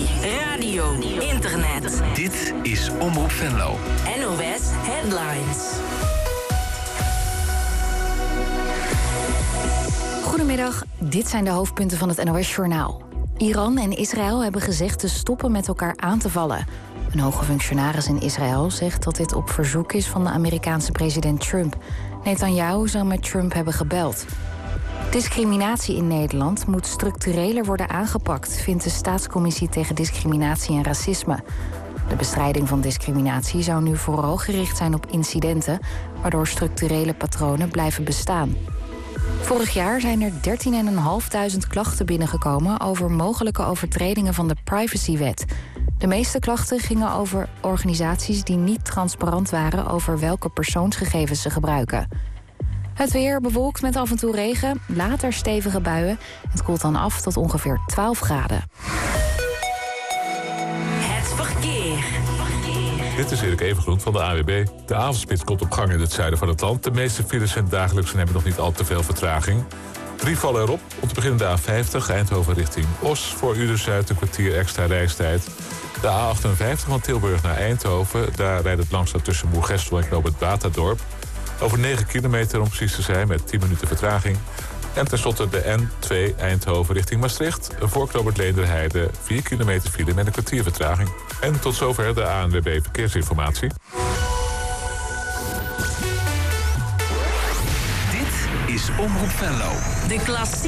radio, internet. Dit is Omroep Venlo. NOS Headlines. Goedemiddag, dit zijn de hoofdpunten van het NOS-journaal. Iran en Israël hebben gezegd te stoppen met elkaar aan te vallen. Een hoge functionaris in Israël zegt dat dit op verzoek is van de Amerikaanse president Trump. Netanyahu zou met Trump hebben gebeld. Discriminatie in Nederland moet structureler worden aangepakt, vindt de Staatscommissie tegen Discriminatie en Racisme. De bestrijding van discriminatie zou nu vooral gericht zijn op incidenten, waardoor structurele patronen blijven bestaan. Vorig jaar zijn er 13.500 klachten binnengekomen over mogelijke overtredingen van de privacywet. De meeste klachten gingen over organisaties die niet transparant waren over welke persoonsgegevens ze gebruiken. Het weer bewolkt met af en toe regen, later stevige buien. Het koelt dan af tot ongeveer 12 graden. Het verkeer. Dit is Erik Evengroen van de AWB. De avondspits komt op gang in het zuiden van het land. De meeste files zijn dagelijks en hebben nog niet al te veel vertraging. 3 vallen erop. Om te beginnen de A50, Eindhoven richting Os. Voor Uden-Zuid een kwartier extra reistijd. De A58 van Tilburg naar Eindhoven. Daar rijdt het langzaam tussen Moergestel en Knoop het Batadorp. Over 9 kilometer om precies te zijn met 10 minuten vertraging. En tenslotte de N2 Eindhoven richting Maastricht. Voor Knoop het Leenderheide 4 kilometer file met een kwartier vertraging. En tot zover de ANWB Verkeersinformatie. Dit is Omroep Venlo. De klassieke